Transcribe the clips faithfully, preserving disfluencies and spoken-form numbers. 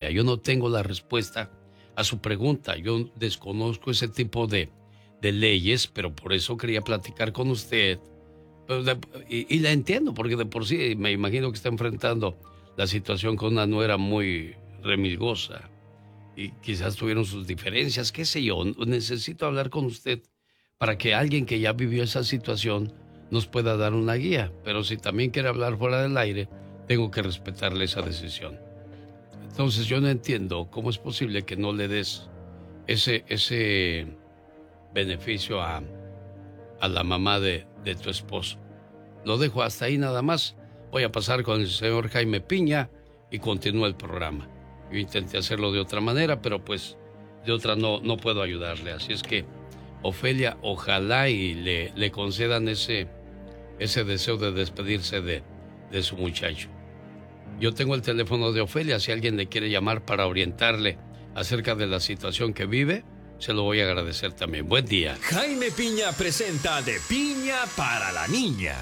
Ofelia. Yo no tengo la respuesta a su pregunta. Yo desconozco ese tipo de, de leyes, pero por eso quería platicar con usted. Pero de, y, y la entiendo, porque de por sí me imagino que está enfrentando la situación con una nuera muy remilgosa. Y quizás tuvieron sus diferencias, qué sé yo. Necesito hablar con usted para que alguien que ya vivió esa situación nos pueda dar una guía. Pero si también quiere hablar fuera del aire, tengo que respetarle esa decisión. Entonces yo no entiendo cómo es posible que no le des ese, ese beneficio a, a la mamá de, de tu esposo. Lo dejo hasta ahí nada más. Voy a pasar con el señor Jaime Piña y continúa el programa. Yo intenté hacerlo de otra manera, pero pues de otra no, no puedo ayudarle. Así es que, Ofelia, ojalá y le, le concedan ese, ese deseo de despedirse de, de su muchacho. Yo tengo el teléfono de Ofelia. Si alguien le quiere llamar para orientarle acerca de la situación que vive, se lo voy a agradecer también. Buen día. Jaime Piña presenta De Piña para la Niña.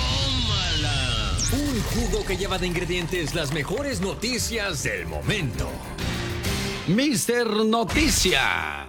Un jugo que lleva de ingredientes las mejores noticias del momento. mister Noticia.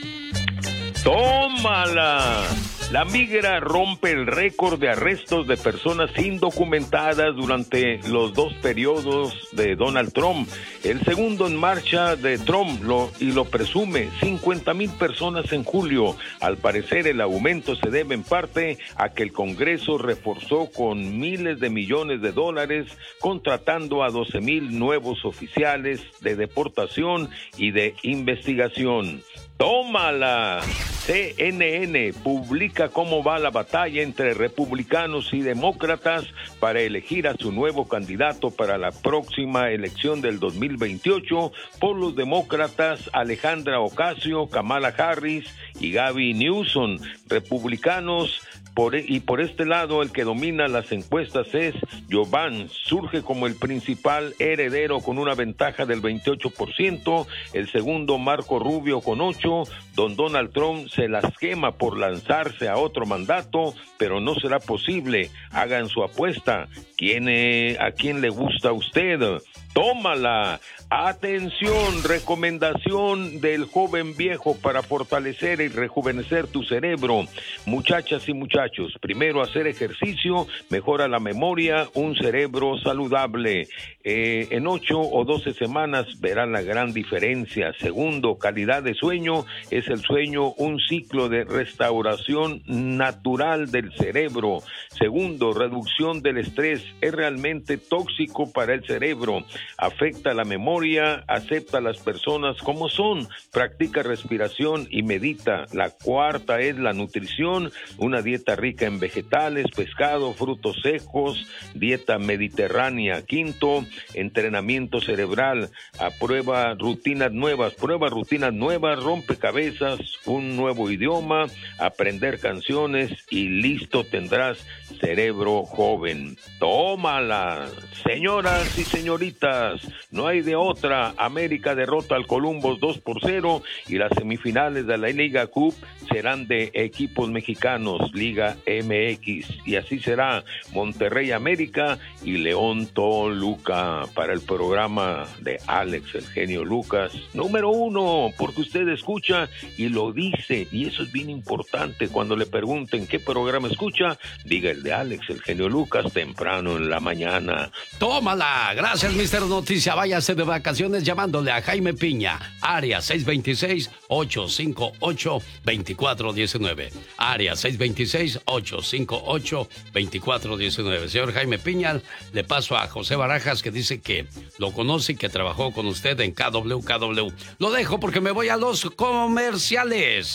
¡Tómala! La migra rompe el récord de arrestos de personas indocumentadas durante los dos periodos de Donald Trump. El segundo en marcha de Trump lo, y lo presume, cincuenta mil personas en julio. Al parecer el aumento se debe en parte a que el Congreso reforzó con miles de millones de dólares contratando a doce mil nuevos oficiales de deportación y de investigación. ¡Tómala! C N N publica cómo va la batalla entre republicanos y demócratas para elegir a su nuevo candidato para la próxima elección del dos mil veintiocho. Por los demócratas, Alejandra Ocasio, Kamala Harris y Gavin Newsom. Republicanos, Por, y por este lado, el que domina las encuestas es Joe Biden. Surge como el principal heredero con una ventaja del veintiocho por ciento. El segundo, Marco Rubio, con ocho. Don Donald Trump se las quema por lanzarse a otro mandato, pero no será posible. Hagan su apuesta. ¿Quién, eh, ¿A quién le gusta a usted? ¡Tómala! Atención, recomendación del joven viejo para fortalecer y rejuvenecer tu cerebro. Muchachas y muchachos, primero hacer ejercicio mejora la memoria, un cerebro saludable. Eh, en ocho o doce semanas verán la gran diferencia. Segundo, calidad de sueño. Es el sueño un ciclo de restauración natural del cerebro. Segundo, reducción del estrés. Es realmente tóxico para el cerebro. Afecta la memoria, acepta a las personas como son, practica respiración y medita. La cuarta es la nutrición, una dieta rica en vegetales, pescado, frutos secos, dieta mediterránea. Quinto, entrenamiento cerebral, aprueba rutinas nuevas, prueba rutinas nuevas, rompecabezas, un nuevo idioma, aprender canciones y listo tendrás cerebro joven. Tómala, señoras y señoritas, no hay de otra. América derrota al Columbus dos por cero y las semifinales de la Liga Cup serán de equipos mexicanos, Liga M X, y así será Monterrey América y León Toluca. Para el programa de Alex, el genio Lucas, número uno, porque usted escucha y lo dice, y eso es bien importante. Cuando le pregunten qué programa escucha, diga el de Alex, el genio Lucas, temprano en la mañana. ¡Tómala! Gracias, mister Noticia. Váyase de vacaciones llamándole a Jaime Piña. Área seis dos seis, ocho cinco ocho, dos cuatro uno nueve. Área seis dos seis, ocho cinco ocho, dos cuatro uno nueve. Señor Jaime Piña, le paso a José Barajas, que dice que lo conoce y que trabajó con usted en K W K W. Lo dejo porque me voy a los comerciales.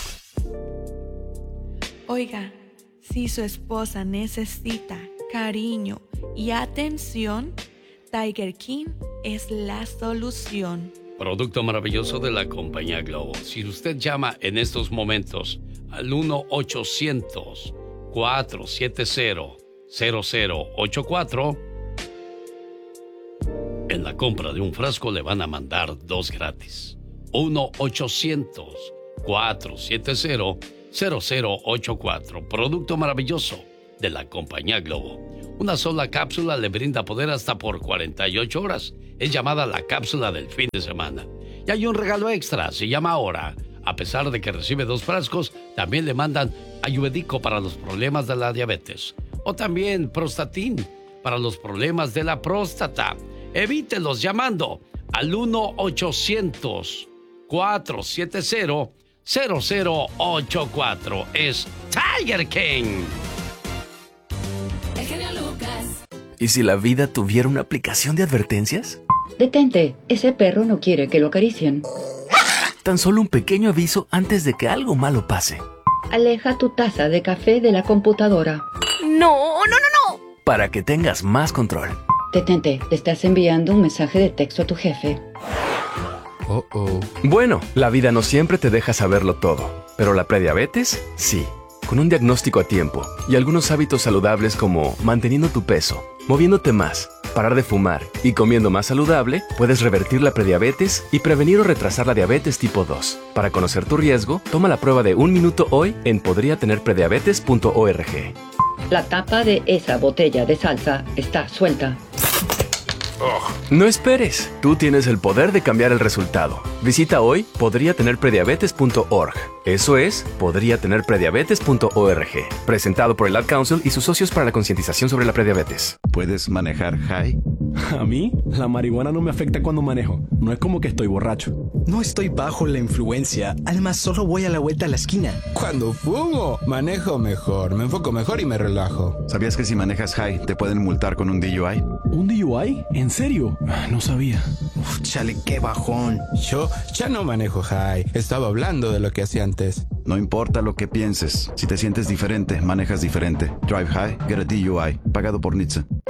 Oiga, si su esposa necesita cariño y atención, Tiger King es la solución. Producto maravilloso de la compañía Globo. Si usted llama en estos momentos al uno ochocientos, cuatro siete cero, cero cero ocho cuatro, en la compra de un frasco le van a mandar dos gratis. uno ochocientos, cuatro siete cero, cero cero ocho cuatro. Producto maravilloso de la compañía Globo. Una sola cápsula le brinda poder hasta por cuarenta y ocho horas. Es llamada la cápsula del fin de semana. Y hay un regalo extra, se llama Ahora. A pesar de que recibe dos frascos, también le mandan Ayurvédico para los problemas de la diabetes. O también Prostatin para los problemas de la próstata. Evítelos llamando al uno ochocientos, cuatrocientos setenta, cero cero ocho cuatro. Es Tiger King. El genio Lucas. ¿Y si la vida tuviera una aplicación de advertencias? Detente, ese perro no quiere que lo acaricien. Tan solo un pequeño aviso antes de que algo malo pase. Aleja tu taza de café de la computadora. No, no, no, no. Para que tengas más control. Detente, le estás enviando un mensaje de texto a tu jefe. Oh, oh. Bueno, la vida no siempre te deja saberlo todo, pero la prediabetes, sí. Con un diagnóstico a tiempo y algunos hábitos saludables como manteniendo tu peso, moviéndote más, parar de fumar y comiendo más saludable, puedes revertir la prediabetes y prevenir o retrasar la diabetes tipo dos. Para conocer tu riesgo, toma la prueba de un minuto hoy en podría tener prediabetes punto org. La tapa de esa botella de salsa está suelta. Oh. No esperes, tú tienes el poder de cambiar el resultado. Visita hoy podría tener prediabetes punto org. Eso es, podría tener prediabetes punto org. Presentado por el Ad Council y sus socios para la concientización sobre la prediabetes. ¿Puedes manejar high? A mí, la marihuana no me afecta cuando manejo. No es como que estoy borracho. No estoy bajo la influencia. Además, solo voy a la vuelta a la esquina. Cuando fumo, manejo mejor, me enfoco mejor y me relajo. ¿Sabías que si manejas high te pueden multar con un D U I? ¿Un D U I? ¿En serio? No sabía. Uf, chale, qué bajón. Yo ya no manejo high. Estaba hablando de lo que hacía antes. No importa lo que pienses. Si te sientes diferente, manejas diferente. Drive high, get a D U I. Pagado por N H T S A.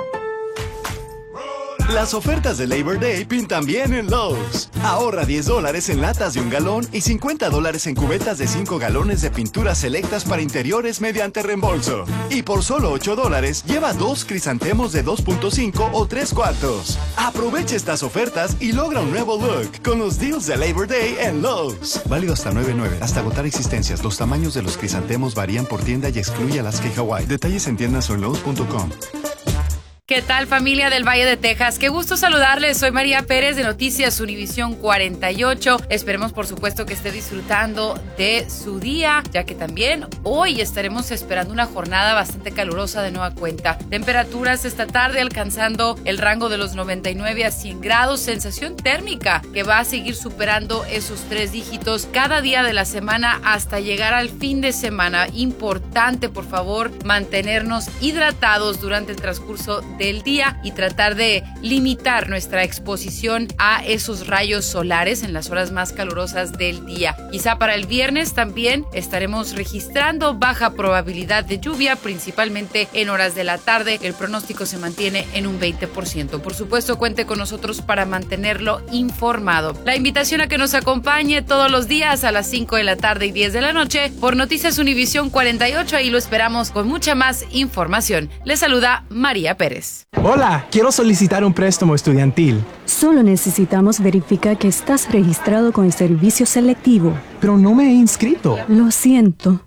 Las ofertas de Labor Day pintan bien en Lowe's. Ahorra diez dólares en latas de un galón y cincuenta dólares en cubetas de cinco galones de pinturas selectas para interiores mediante reembolso. Y por solo ocho dólares, lleva dos crisantemos de dos punto cinco o tres cuartos. Aprovecha estas ofertas y logra un nuevo look con los deals de Labor Day en Lowe's. Válido hasta nueve nueve, hasta agotar existencias. Los tamaños de los crisantemos varían por tienda y excluye Alaska y Hawái. Detalles en tiendas o en Lowe's punto com. ¿Qué tal, familia del Valle de Texas? Qué gusto saludarles. Soy María Pérez de Noticias Univisión cuarenta y ocho. Esperemos, por supuesto, que esté disfrutando de su día, ya que también hoy estaremos esperando una jornada bastante calurosa de nueva cuenta. Temperaturas esta tarde alcanzando el rango de los noventa y nueve a cien grados. Sensación térmica que va a seguir superando esos tres dígitos cada día de la semana hasta llegar al fin de semana. Importante, por favor, mantenernos hidratados durante el transcurso de del día y tratar de limitar nuestra exposición a esos rayos solares en las horas más calurosas del día. Quizá para el viernes también estaremos registrando baja probabilidad de lluvia, principalmente en horas de la tarde. El pronóstico se mantiene en un veinte por ciento. Por supuesto, cuente con nosotros para mantenerlo informado. La invitación a que nos acompañe todos los días a las cinco de la tarde y diez de la noche por Noticias Univisión cuarenta y ocho. Ahí lo esperamos con mucha más información. Les saluda María Pérez. Hola, quiero solicitar un préstamo estudiantil. Solo necesitamos verificar que estás registrado con el servicio selectivo. Pero no me he inscrito. Lo siento.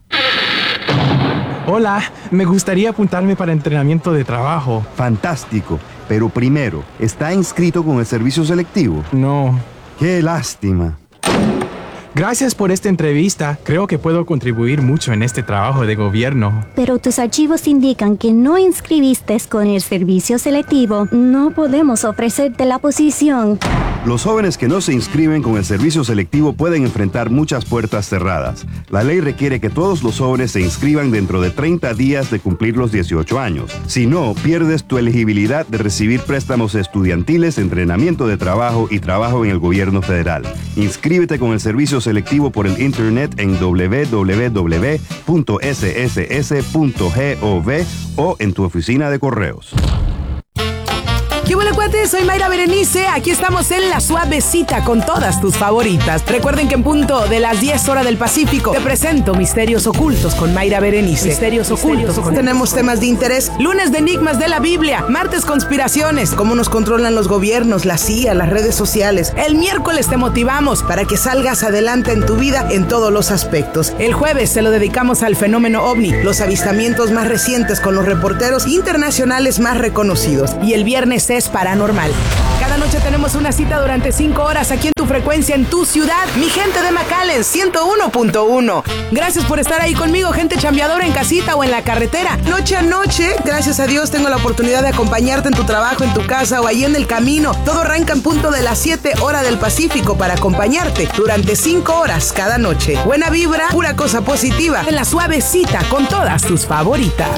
Hola, me gustaría apuntarme para entrenamiento de trabajo. Fantástico, pero primero, ¿está inscrito con el servicio selectivo? No. ¡Qué lástima! Gracias por esta entrevista. Creo que puedo contribuir mucho en este trabajo de gobierno. Pero tus archivos indican que no inscribiste con el servicio selectivo. No podemos ofrecerte la posición. Los jóvenes que no se inscriben con el servicio selectivo pueden enfrentar muchas puertas cerradas. La ley requiere que todos los jóvenes se inscriban dentro de treinta días de cumplir los dieciocho años. Si no, pierdes tu elegibilidad de recibir préstamos estudiantiles, entrenamiento de trabajo y trabajo en el gobierno federal. Inscríbete con el servicio selectivo por el internet en doble u doble u doble u punto s s s punto gov o en tu oficina de correos. ¿Qué huele, cuates? Soy Mayra Berenice. Aquí estamos en La Suavecita con todas tus favoritas. Recuerden que en punto de las diez horas del Pacífico te presento Misterios Ocultos con Mayra Berenice. Misterios Ocultos. Con... Tenemos temas de interés. Lunes de enigmas de la Biblia. Martes conspiraciones. Cómo nos controlan los gobiernos, la C I A, las redes sociales. El miércoles te motivamos para que salgas adelante en tu vida en todos los aspectos. El jueves se lo dedicamos al fenómeno ovni, los avistamientos más recientes con los reporteros internacionales más reconocidos. Y el viernes es paranormal. Cada noche tenemos una cita durante cinco horas aquí en tu frecuencia, en tu ciudad. Mi gente de McAllen, ciento uno punto uno. Gracias por estar ahí conmigo, gente chambeadora en casita o en la carretera. Noche a noche, gracias a Dios, tengo la oportunidad de acompañarte en tu trabajo, en tu casa o ahí en el camino. Todo arranca en punto de las siete horas del Pacífico para acompañarte durante cinco horas cada noche. Buena vibra, pura cosa positiva. En La Suavecita con todas tus favoritas.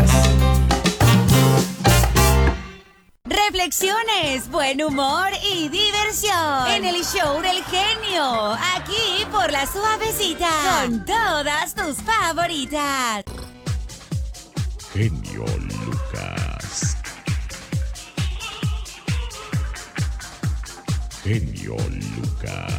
Reflexiones, buen humor y diversión en el show del genio, aquí por La Suavecita, con todas tus favoritas. Genio Lucas. Genio Lucas.